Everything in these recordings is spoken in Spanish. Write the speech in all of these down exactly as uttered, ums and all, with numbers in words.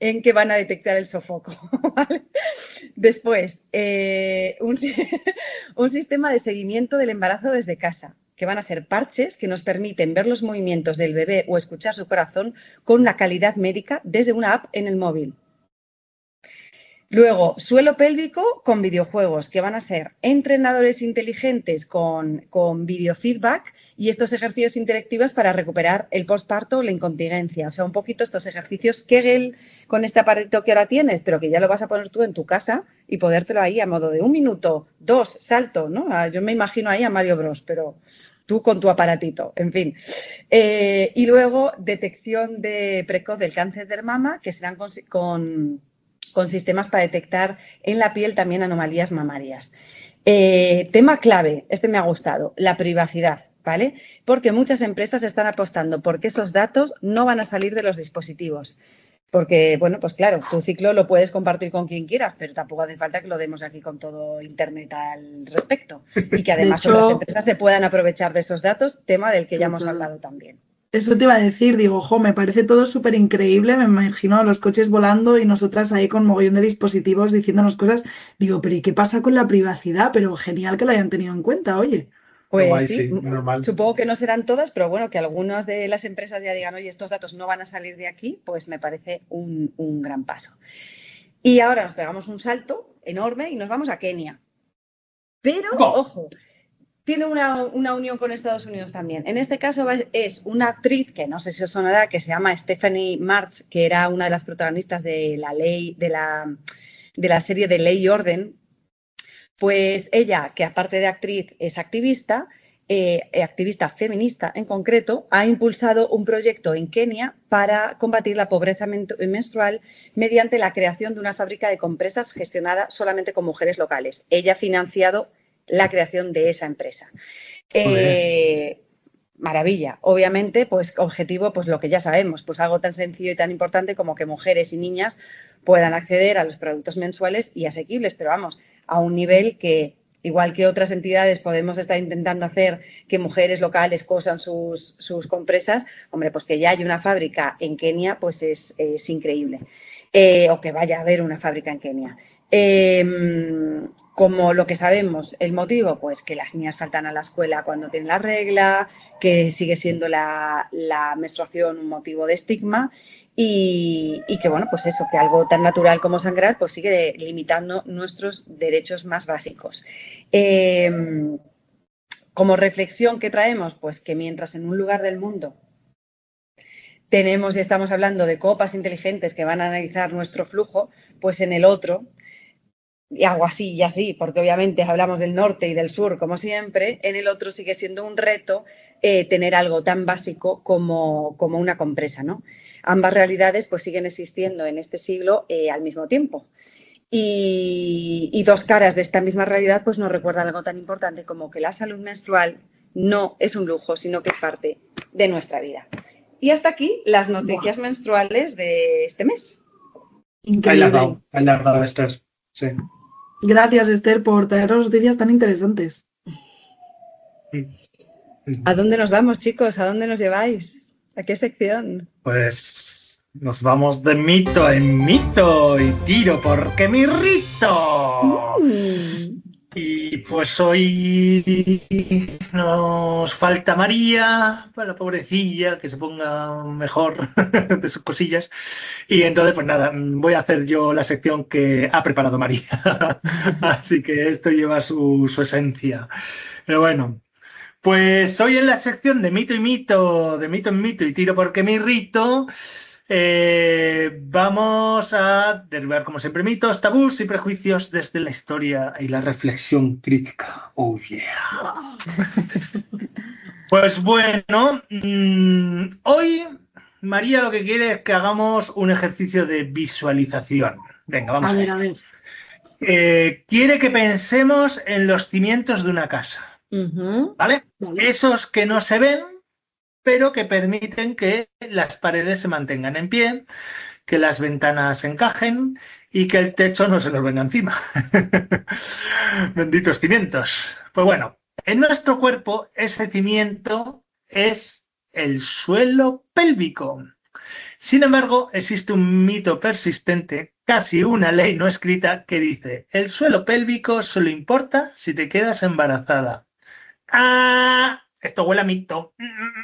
en que van a detectar el sofoco, ¿vale? Después, eh, un, un sistema de seguimiento del embarazo desde casa, que van a ser parches que nos permiten ver los movimientos del bebé o escuchar su corazón con una calidad médica desde una app en el móvil. Luego, suelo pélvico con videojuegos, que van a ser entrenadores inteligentes con, con videofeedback y estos ejercicios interactivos para recuperar el posparto o la incontinencia. O sea, un poquito estos ejercicios Kegel con este aparato que ahora tienes, pero que ya lo vas a poner tú en tu casa y podértelo ahí a modo de un minuto, dos, salto, ¿no? Yo me imagino ahí a Mario Bros, pero tú con tu aparatito, en fin. Eh, y luego, detección de precoz del cáncer de mama, que serán con... con con sistemas para detectar en la piel también anomalías mamarias. Eh, tema clave, este me ha gustado, la privacidad, ¿vale? Porque muchas empresas están apostando porque esos datos no van a salir de los dispositivos. Porque, bueno, pues claro, tu ciclo lo puedes compartir con quien quieras, pero tampoco hace falta que lo demos aquí con todo Internet al respecto. Y que además hecho, otras empresas se puedan aprovechar de esos datos, tema del que ya hemos total. hablado también. Eso te iba a decir, digo, jo, me parece todo súper increíble, me imagino los coches volando y nosotras ahí con mogollón de dispositivos diciéndonos cosas. Digo, pero ¿y qué pasa con la privacidad? Pero genial que lo hayan tenido en cuenta, oye. Qué Pues guay, sí, sí, menos mal. supongo que no serán todas, pero bueno, que algunas de las empresas ya digan, oye, estos datos no van a salir de aquí, pues me parece un, un gran paso. Y ahora nos pegamos un salto enorme y nos vamos a Kenia. Pero, ¡Go! ojo, tiene una, una unión con Estados Unidos también. En este caso es una actriz que no sé si os sonará, que se llama Stephanie March, que era una de las protagonistas de la ley, de la, de la serie de Ley y Orden. Pues ella, que aparte de actriz es activista, eh, activista feminista en concreto, ha impulsado un proyecto en Kenia para combatir la pobreza menstrual mediante la creación de una fábrica de compresas gestionada solamente con mujeres locales. Ella ha financiado la creación de esa empresa. Eh, maravilla. Obviamente, pues objetivo, pues lo que ya sabemos, pues algo tan sencillo y tan importante como que mujeres y niñas puedan acceder a los productos mensuales y asequibles, pero vamos, a un nivel que, igual que otras entidades podemos estar intentando hacer que mujeres locales cosan sus, sus compresas, hombre, pues que ya hay una fábrica en Kenia, pues es, es increíble. Eh, o que vaya a haber una fábrica en Kenia. Eh, como lo que sabemos, el motivo, pues que las niñas faltan a la escuela cuando tienen la regla, que sigue siendo la, la menstruación un motivo de estigma y, y que, bueno, pues eso, que algo tan natural como sangrar, pues sigue limitando nuestros derechos más básicos. Eh, como reflexión que traemos, pues que mientras en un lugar del mundo tenemos y estamos hablando de copas inteligentes que van a analizar nuestro flujo, pues en el otro, y hago así y así, porque obviamente hablamos del norte y del sur, como siempre, en el otro sigue siendo un reto eh, tener algo tan básico como, como una compresa, ¿no? Ambas realidades pues siguen existiendo en este siglo eh, al mismo tiempo. Y, y dos caras de esta misma realidad pues nos recuerdan algo tan importante como que la salud menstrual no es un lujo, sino que es parte de nuestra vida. Y hasta aquí las noticias Buah, menstruales de este mes. Ahí la has increíble. dado, ahí la has dado, Esther. Sí. Gracias, Esther, por traernos noticias tan interesantes. ¿A dónde nos vamos, chicos? ¿A dónde nos lleváis? ¿A qué sección? Pues nos vamos de mito en mito y tiro porque me irrito. Mm. Y pues hoy nos falta María, para la pobrecilla, que se ponga mejor de sus cosillas. Y entonces, pues nada, voy a hacer yo la sección que ha preparado María. Así que esto lleva su, su esencia. Pero bueno, pues hoy en la sección de mito y mito, de mito en mito y tiro porque me irrito, eh, vamos a derribar como siempre mitos, tabús y prejuicios desde la historia y la reflexión crítica. Oh yeah. Pues bueno, mmm, hoy María lo que quiere es que hagamos un ejercicio de visualización. Venga, A vamos a ver, a ello. ver. Eh, quiere que pensemos en los cimientos de una casa. Uh-huh. ¿Vale? Vale. Esos que no se ven, pero que permiten que las paredes se mantengan en pie, que las ventanas encajen y que el techo no se nos venga encima. Benditos cimientos. Pues bueno, en nuestro cuerpo ese cimiento es el suelo pélvico. Sin embargo, existe un mito persistente, casi una ley no escrita, que dice: el suelo pélvico solo importa si te quedas embarazada. ¡Ah! Esto huele a mito.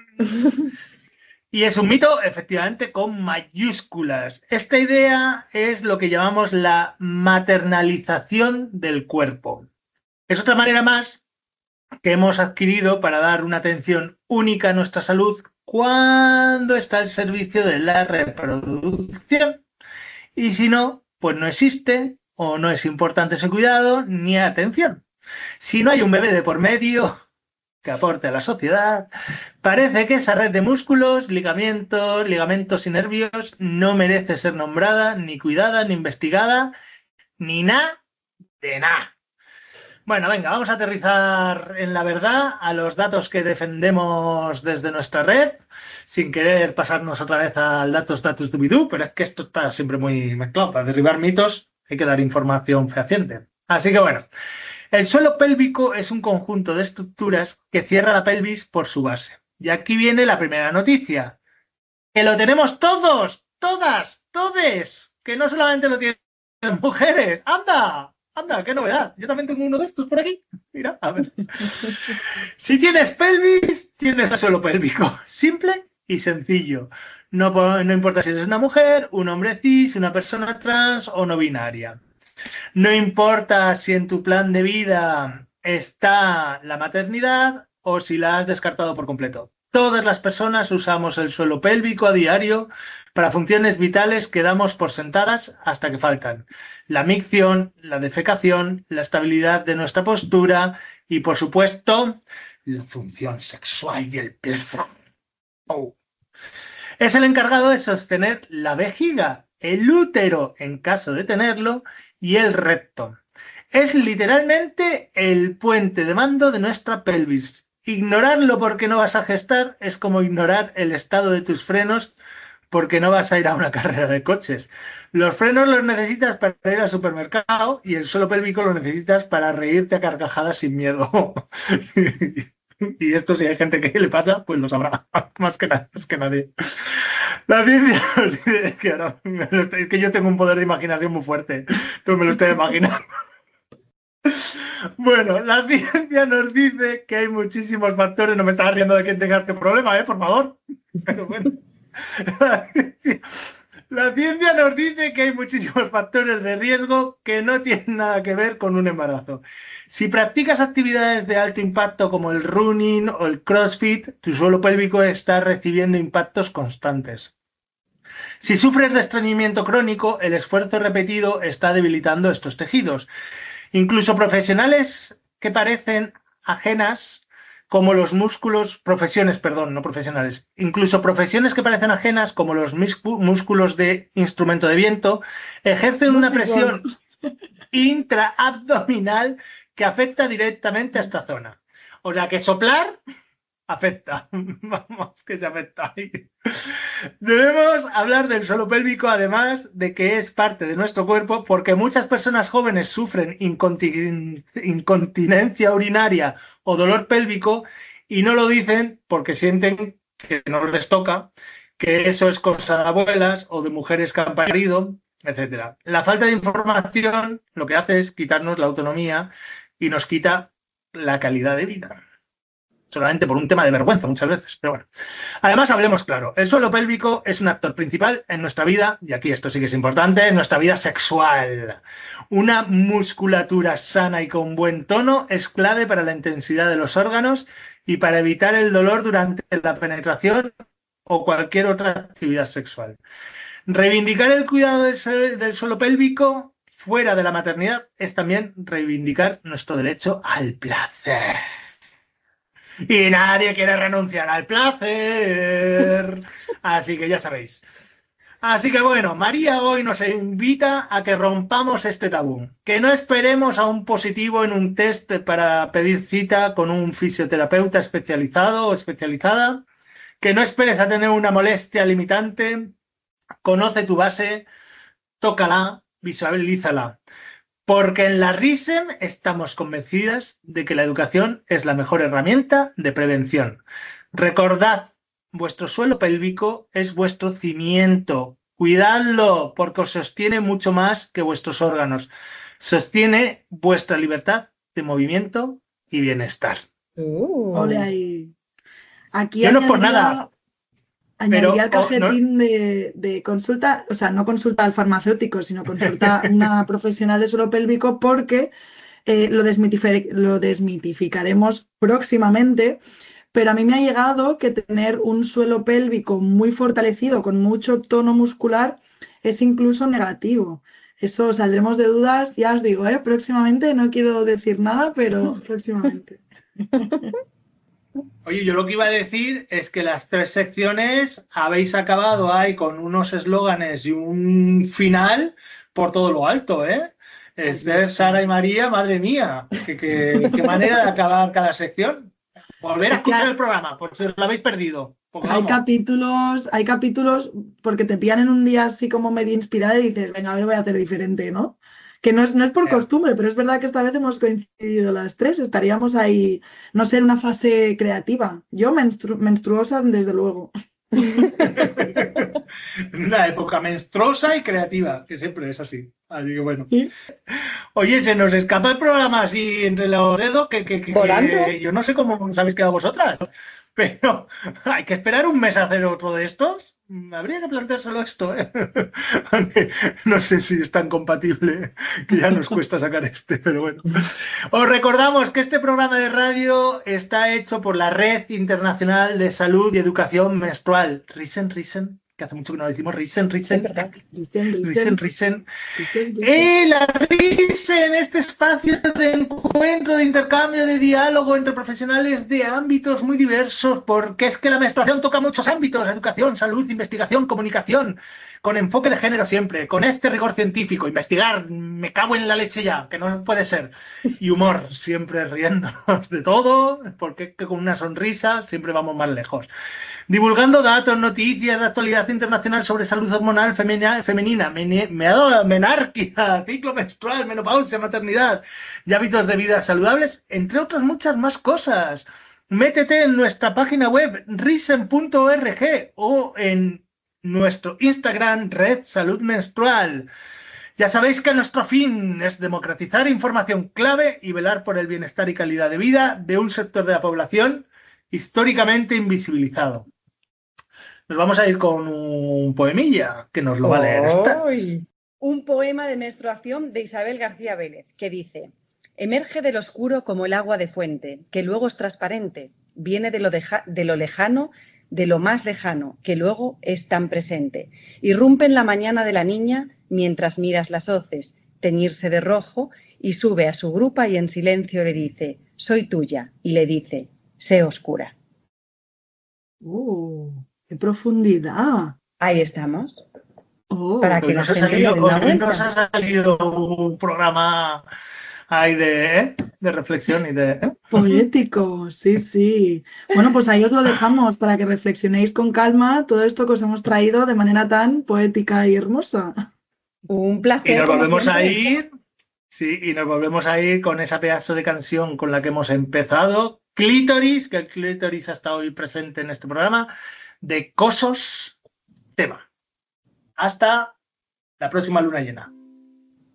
Y es un mito, efectivamente, con mayúsculas. Esta idea es lo que llamamos la maternalización del cuerpo. Es otra manera más que hemos adquirido para dar una atención única a nuestra salud cuando está al servicio de la reproducción. Y si no, pues no existe o no es importante ese cuidado ni atención. Si no hay un bebé de por medio que aporte a la sociedad, parece que esa red de músculos, ligamentos, ligamentos y nervios no merece ser nombrada, ni cuidada, ni investigada, ni nada de nada. Bueno, venga, vamos a aterrizar en la verdad a los datos que defendemos desde nuestra red, sin querer pasarnos otra vez al datos, datos dubidú, pero es que esto está siempre muy mezclado. Para derribar mitos hay que dar información fehaciente. Así que bueno, el suelo pélvico es un conjunto de estructuras que cierra la pelvis por su base. Y aquí viene la primera noticia. ¡Que lo tenemos todos! ¡Todas! ¡Todes! ¡Que no solamente lo tienen mujeres! ¡Anda! ¡Anda! ¡Qué novedad! Yo también tengo uno de estos por aquí. Mira, a ver. Si tienes pelvis, tienes suelo pélvico. Simple y sencillo. No, no importa si eres una mujer, un hombre cis, una persona trans o no binaria. No importa si en tu plan de vida está la maternidad o si la has descartado por completo. Todas las personas usamos el suelo pélvico a diario para funciones vitales que damos por sentadas hasta que faltan. La micción, la defecación, la estabilidad de nuestra postura y, por supuesto, la función sexual y el placer. Oh. Es el encargado de sostener la vejiga, el útero en caso de tenerlo y el recto. Es literalmente el puente de mando de nuestra pelvis. Ignorarlo porque no vas a gestar es como ignorar el estado de tus frenos porque no vas a ir a una carrera de coches. Los frenos los necesitas para ir al supermercado y el suelo pélvico lo necesitas para reírte a carcajadas sin miedo. Y esto, si hay gente que le pasa, pues lo sabrá más que, más que nadie. La ciencia nos dice que, ahora me lo estoy, que yo tengo un poder de imaginación muy fuerte, no me lo estoy imaginando. Bueno, la ciencia nos dice que hay muchísimos factores. No me estás riendo de quien tenga este problema, ¿eh? Por favor. Pero bueno. La ciencia, la ciencia nos dice que hay muchísimos factores de riesgo que no tienen nada que ver con un embarazo. Si practicas actividades de alto impacto como el running o el crossfit, tu suelo pélvico está recibiendo impactos constantes. Si sufres de estreñimiento crónico, el esfuerzo repetido está debilitando estos tejidos. Incluso profesionales que parecen ajenas, como los músculos, profesiones, perdón, no profesionales, incluso profesiones que parecen ajenas, como los músculos de instrumento de viento, ejercen una presión intraabdominal que afecta directamente a esta zona. O sea que soplar afecta, vamos, que se afecta. Debemos hablar del suelo pélvico, además de que es parte de nuestro cuerpo, porque muchas personas jóvenes sufren incontin- incontinencia urinaria o dolor pélvico y no lo dicen porque sienten que no les toca, que eso es cosa de abuelas o de mujeres que han parido, etcétera. La falta de información lo que hace es quitarnos la autonomía y nos quita la calidad de vida. Solamente por un tema de vergüenza muchas veces, pero bueno. Además, hablemos claro, el suelo pélvico es un actor principal en nuestra vida, y aquí esto sí que es importante, en nuestra vida sexual. Una musculatura sana y con buen tono es clave para la intensidad de los órganos y para evitar el dolor durante la penetración o cualquier otra actividad sexual. Reivindicar el cuidado del, del suelo pélvico fuera de la maternidad es también reivindicar nuestro derecho al placer. Y nadie quiere renunciar al placer. Así que ya sabéis. Así que bueno, María hoy nos invita a que rompamos este tabú. Que no esperemos a un positivo en un test para pedir cita con un fisioterapeuta especializado o especializada. Que no esperes a tener una molestia limitante. Conoce tu base, tócala, visualízala. Porque en la RISEM estamos convencidas de que la educación es la mejor herramienta de prevención. Recordad vuestro suelo pélvico es vuestro cimiento. Cuidadlo, porque os sostiene mucho más que vuestros órganos. Sostiene vuestra libertad de movimiento y bienestar. Uh. Ole ahí. Aquí Yo no es por nada. Añadiría el cajetín oh, no... de, de consulta, o sea, no consulta al farmacéutico, sino consulta a una profesional de suelo pélvico, porque eh, lo, desmitific lo desmitificaremos próximamente. Pero a mí me ha llegado que tener un suelo pélvico muy fortalecido, con mucho tono muscular, es incluso negativo. Eso saldremos de dudas, ya os digo, ¿eh? Próximamente, no quiero decir nada, pero próximamente. Oye, yo lo que iba a decir es que las tres secciones habéis acabado ahí con unos eslóganes y un final por todo lo alto, ¿eh? Esther, Sara y María, madre mía, qué, qué, qué manera de acabar cada sección. Volver a escuchar el programa, por si lo habéis perdido. Hay capítulos, hay capítulos porque te pillan en un día así como medio inspirada y dices, venga, a ver, voy a hacer diferente, ¿no? Que no es, no es por costumbre, pero es verdad que esta vez hemos coincidido las tres, estaríamos ahí, no sé, en una fase creativa. Yo menstru menstruosa, desde luego. En una época menstruosa y creativa, que siempre es así. Así que bueno. ¿Sí? Oye, se nos escapa el programa así entre los dedos, que, que, que, que yo no sé cómo os habéis quedado vosotras, pero hay que esperar un mes a hacer otro de estos. Habría que planteárselo esto, ¿eh? No sé si es tan compatible, que ya nos cuesta sacar este, pero bueno. Os recordamos que este programa de radio está hecho por la Red Internacional de Salud y Educación Menstrual. Risen, Risen, que hace mucho que no lo decimos. Risen, Risen. Es verdad. Risen, Risen. Risen. Eh, la Risen, este espacio de encuentro, de intercambio, de diálogo entre profesionales de ámbitos muy diversos, porque es que la menstruación toca muchos ámbitos: educación, salud, investigación, comunicación, con enfoque de género siempre, con este rigor científico, investigar, me cago en la leche ya, que no puede ser, y humor, siempre riéndonos de todo, porque es que con una sonrisa siempre vamos más lejos. Divulgando datos, noticias de actualidad internacional sobre salud hormonal femenina, femenina menarquia, ciclo menstrual, menopausia, maternidad y hábitos de vida saludables, entre otras muchas más cosas. Métete en nuestra página web risen punto org o en nuestro Instagram, Red Salud Menstrual. Ya sabéis que nuestro fin es democratizar información clave y velar por el bienestar y calidad de vida de un sector de la población históricamente invisibilizado. Nos vamos a ir con un poemilla que nos lo va a leer esta. Un poema de menstruación de Isabel García Vélez, que dice: emerge del oscuro como el agua de fuente, que luego es transparente, viene de lo, de, de lo lejano, de lo más lejano, que luego es tan presente. Irrumpe en la mañana de la niña mientras miras las hoces, teñirse de rojo, y sube a su grupa y en silencio le dice: soy tuya, y le dice: sé oscura. ¡Uh! ¡Qué profundidad! Ahí estamos. Oh, para que nos, ha salido, nos ha salido un programa ahí de, ¿eh? de reflexión y de... ¿eh? Poético, sí, sí. Bueno, pues ahí os lo dejamos para que reflexionéis con calma todo esto que os hemos traído de manera tan poética y hermosa. Un placer. Y nos volvemos a ir, sí, y nos volvemos a ir con esa pedazo de canción con la que hemos empezado, Clítoris, que el clítoris ha estado hoy presente en este programa, de Cosos Tema. Hasta la próxima luna llena.